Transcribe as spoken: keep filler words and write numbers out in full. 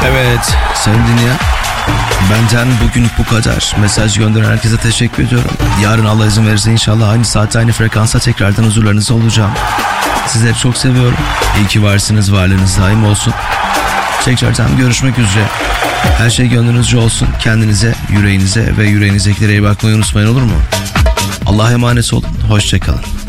Evet sayın dinleyen, benden bugünlük bu kadar. Mesaj gönderen herkese teşekkür ediyorum. Yarın Allah izin verirse inşallah aynı saatte aynı frekansa tekrardan huzurlarınızda olacağım. Sizleri çok seviyorum. İyi ki varsınız, varlığınız daim olsun. Tekrardan görüşmek üzere. Her şey gönlünüzce olsun. Kendinize, yüreğinize ve yüreğinizdekilere iyi bakmayı unutmayın, olur mu? Allah'a emanet olun. Hoşça kalın.